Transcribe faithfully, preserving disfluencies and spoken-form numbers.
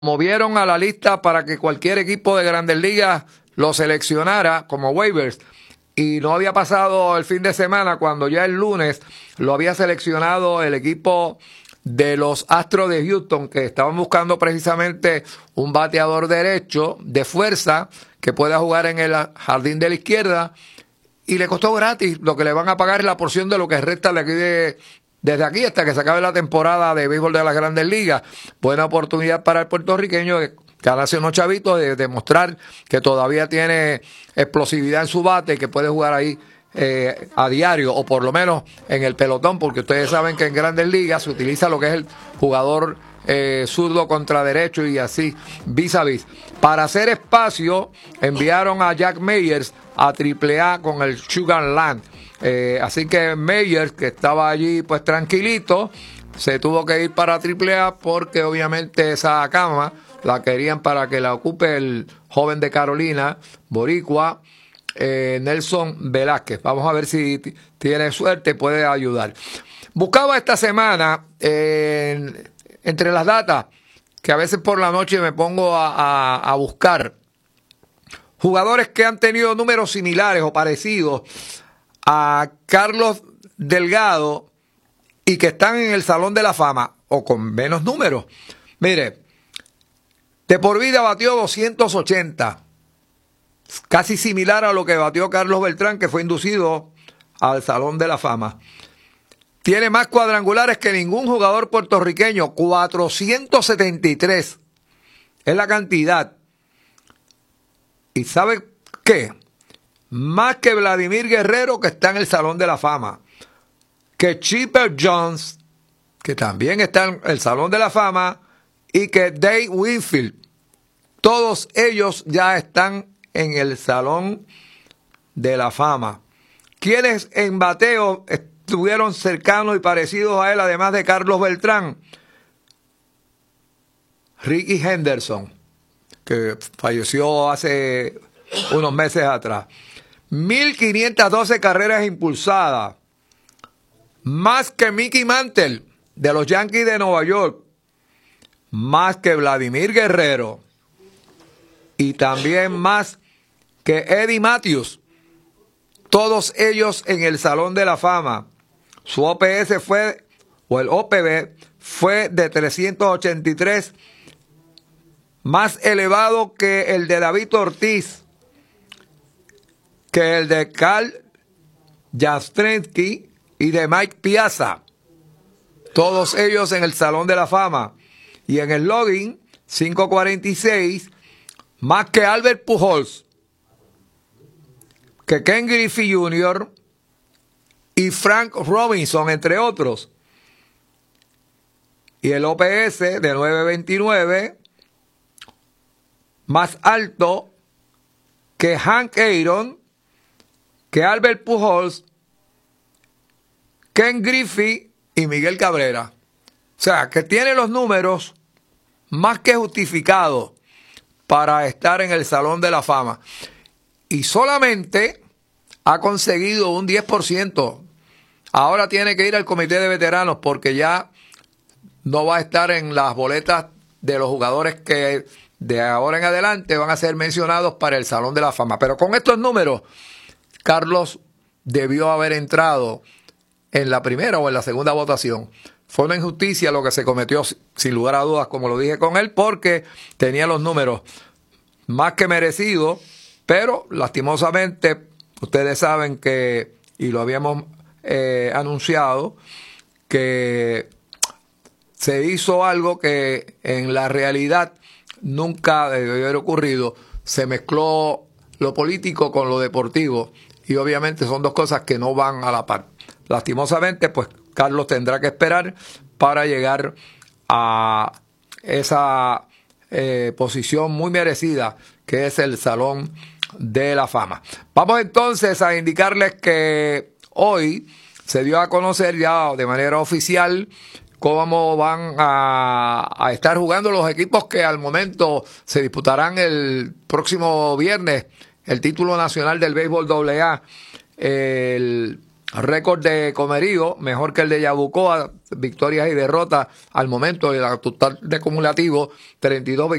movieron a la lista para que cualquier equipo de Grandes Ligas lo seleccionara como waivers. Y no había pasado el fin de semana cuando ya el lunes lo había seleccionado el equipo de los Astros de Houston, que estaban buscando precisamente un bateador derecho de fuerza que pueda jugar en el jardín de la izquierda, y le costó gratis. Lo que le van a pagar es la porción de lo que resta de aquí de, desde aquí hasta que se acabe la temporada de béisbol de las Grandes Ligas. Buena oportunidad para el puertorriqueño de ganarse unos chavitos, de demostrar que todavía tiene explosividad en su bate, que puede jugar ahí eh, a diario, o por lo menos en el pelotón, porque ustedes saben que en Grandes Ligas se utiliza lo que es el jugador eh, zurdo contra derecho y así vis a vis. Para hacer espacio, enviaron a Jack Meyers a triple A con el Sugarland. Eh, así que Meyers, que estaba allí pues tranquilito, se tuvo que ir para triple A porque obviamente esa cama la querían para que la ocupe el joven de Carolina, boricua, eh, Nelson Velázquez. Vamos a ver si t- tiene suerte y puede ayudar. Buscaba esta semana, eh, entre las datas, que a veces por la noche me pongo a, a, a buscar, jugadores que han tenido números similares o parecidos a Carlos Delgado y que están en el Salón de la Fama, o con menos números. Mire, de por vida batió doscientos ochenta, casi similar a lo que batió Carlos Beltrán, que fue inducido al Salón de la Fama. Tiene más cuadrangulares que ningún jugador puertorriqueño, cuatrocientos setenta y tres es la cantidad. ¿Y sabe qué? Más que Vladimir Guerrero, que está en el Salón de la Fama, que Chipper Jones, que también está en el Salón de la Fama, y que Dave Winfield. Todos ellos ya están en el Salón de la Fama. ¿Quiénes en bateo estuvieron cercanos y parecidos a él, además de Carlos Beltrán? Ricky Henderson, que falleció hace unos meses atrás. mil quinientas doce carreras impulsadas. Más que Mickey Mantle, de los Yankees de Nueva York. Más que Vladimir Guerrero. Y también más que Eddie Matthews. Todos ellos en el Salón de la Fama. Su O P S fue, o el O P B, fue de trescientos ochenta y tres, más elevado que el de David Ortiz, que el de Carl Yastrzemski y de Mike Piazza. Todos ellos en el Salón de la Fama. Y en el login, quinientos cuarenta y seis, más que Albert Pujols, que Ken Griffey junior y Frank Robinson, entre otros. Y el O P S de novecientos veintinueve, más alto que Hank Aaron, que Albert Pujols, Ken Griffey y Miguel Cabrera. O sea, que tiene los números más que justificados para estar en el Salón de la Fama. Y solamente ha conseguido un diez por ciento. Ahora tiene que ir al comité de veteranos porque ya no va a estar en las boletas de los jugadores que de ahora en adelante van a ser mencionados para el Salón de la Fama. Pero con estos números, Carlos debió haber entrado en la primera o en la segunda votación. Fue una injusticia lo que se cometió, sin lugar a dudas, como lo dije con él, porque tenía los números más que merecidos, pero lastimosamente ustedes saben que, y lo habíamos eh, anunciado, que se hizo algo que en la realidad nunca debió haber ocurrido. Se mezcló lo político con lo deportivo y obviamente son dos cosas que no van a la par. Lastimosamente, pues Carlos tendrá que esperar para llegar a esa eh, posición muy merecida que es el Salón de la Fama. Vamos entonces a indicarles que hoy se dio a conocer ya de manera oficial cómo van a, a estar jugando los equipos que al momento se disputarán el próximo viernes el título nacional del béisbol doble A. El récord de Comerío, mejor que el de Yabucoa, victorias y derrotas al momento, el total de acumulativo, treinta y dos victorias.